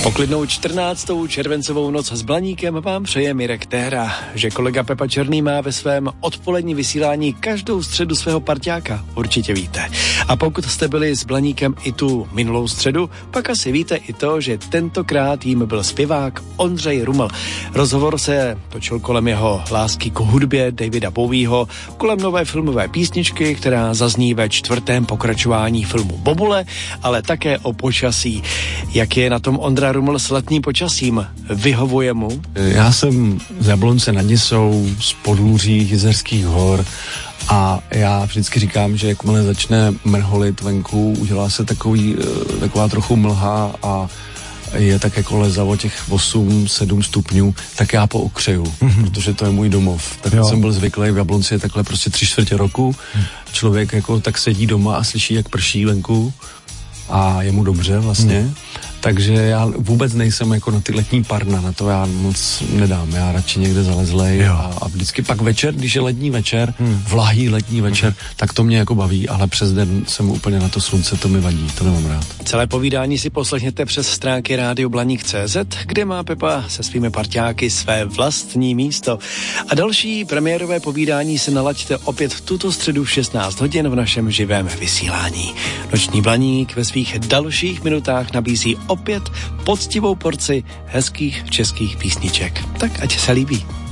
Poklidnou 14. červencovou noc s Blaníkem vám přeje Mirek Téhra. Že kolega Pepa Černý má ve svém odpolední vysílání každou středu svého parťáka, určitě víte. A pokud jste byli s Blaníkem i tu minulou středu, pak asi víte i to, že tentokrát jím byl zpěvák Ondřej Ruml. Rozhovor se točil kolem jeho lásky k hudbě Davida Bowieho, kolem nové filmové písničky, která zazní ve 4. pokračování filmu Bobule, ale také o počasí. Jak je na tom Ondra Ruml s letním počasím? Vyhovuje mu? Já jsem z Jablonce nad Nisou, z Podlůří, Jizerských hor a já vždycky říkám, že jakmile začne mrholit venku, udělá se taková trochu mlha a je tak jako lezavo těch 8-7 stupňů, tak já pookřeju, protože to je můj domov. Tak jsem byl zvyklý, v Jablonci je takhle prostě 3/4 roku. Člověk jako tak sedí doma a slyší, jak prší venku a je mu dobře vlastně. Takže já vůbec nejsem jako na ty letní parna, na to já moc nedám, já radši někde zalezlej a vždycky pak večer, když je letní večer, vlahý letní večer, tak to mě jako baví, ale přes den jsem úplně na to slunce, to mi vadí, to nemám rád. Celé povídání si poslechněte přes stránky radioblaník.cz, kde má Pepa se svými parťáky své vlastní místo. A další premiérové povídání se nalaďte opět tuto středu v 16 hodin v našem živém vysílání. Noční Blaník ve svých dalších minutách nabízí opět poctivou porci hezkých českých písniček. Tak ať se líbí.